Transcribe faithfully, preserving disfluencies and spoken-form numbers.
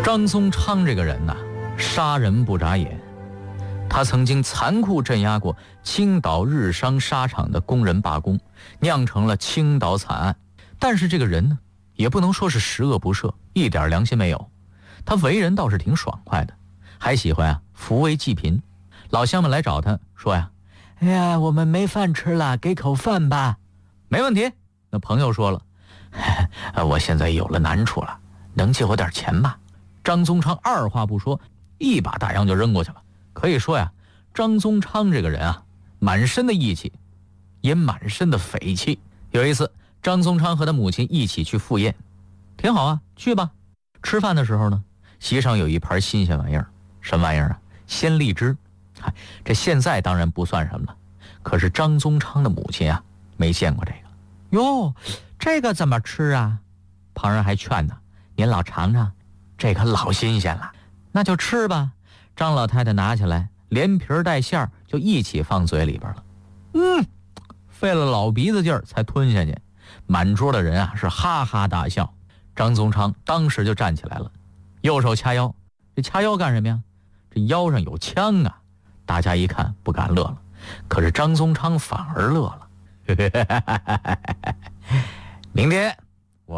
张宗昌这个人呐，杀人不眨眼。他曾经残酷镇压过青岛日商纱厂的工人罢工，酿成了青岛惨案。但是这个人呢，也不能说是十恶不赦，一点良心没有。他为人倒是挺爽快的，还喜欢啊扶危济贫。老乡们来找他说呀：“哎呀，我们没饭吃了，给口饭吧。”没问题。那朋友说了：“我现在有了难处了，能借我点钱吗？”张宗昌二话不说，一把大洋就扔过去了。可以说呀，张宗昌这个人啊，满身的义气，也满身的匪气。有一次，张宗昌和他母亲一起去赴宴，挺好啊，去吧。吃饭的时候呢，席上有一盘新鲜玩意儿，什么玩意儿啊？鲜荔枝。嗨，这现在当然不算什么了，可是张宗昌的母亲啊，没见过这个。哟，这个怎么吃啊？旁人还劝他：“您老尝尝，这可老新鲜了。”那就吃吧。张老太太拿起来，连皮带馅儿就一起放嘴里边了。嗯，费了老鼻子劲儿才吞下去。满桌的人啊是哈哈大笑。张宗昌当时就站起来了，右手掐腰。这掐腰干什么呀？这腰上有枪啊！大家一看不敢乐了，可是张宗昌反而乐了。明天